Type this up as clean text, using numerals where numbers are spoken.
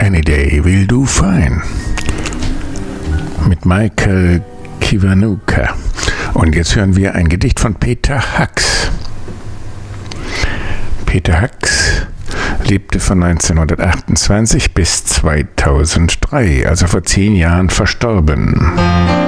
Any Day Will Do Fine mit Michael Kiwanuka. Und jetzt hören wir ein Gedicht von Peter Hux. Peter Hux lebte von 1928 bis 2003, also vor 10 Jahren verstorben.